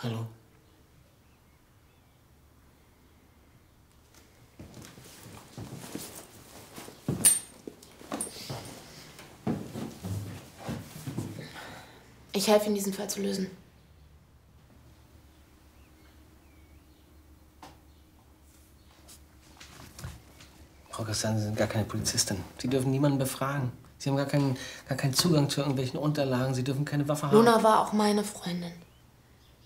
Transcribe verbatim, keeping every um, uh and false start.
Hallo. Ich helfe Ihnen, diesen Fall zu lösen. Frau Christian, Sie sind gar keine Polizistin. Sie dürfen niemanden befragen. Sie haben gar keinen, gar keinen Zugang zu irgendwelchen Unterlagen. Sie dürfen keine Waffe haben. Luna war auch meine Freundin.